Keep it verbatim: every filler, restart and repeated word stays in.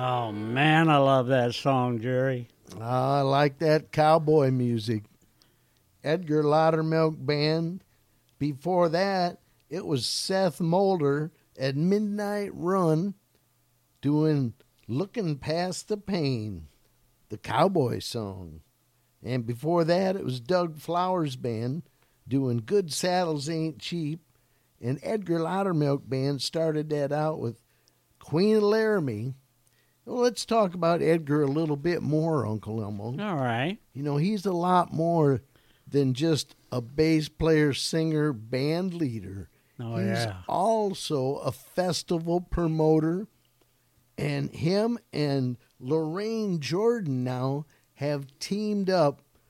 Oh, man, I love that song, Jerry. I like that cowboy music. Edgar Loudermilk Band. Before that, it was Seth Mulder at Midnight Run doing Looking Past the Pain, the cowboy song. And before that, it was Doug Flowers Band doing Good Saddles Ain't Cheap. And Edgar Loudermilk Band started that out with Queen of Laramie. Well, let's talk about Edgar a little bit more, Uncle Elmo. All right. You know, he's a lot more than just a bass player, singer, band leader. Oh, he's yeah. also a festival promoter. And him and Lorraine Jordan now have teamed up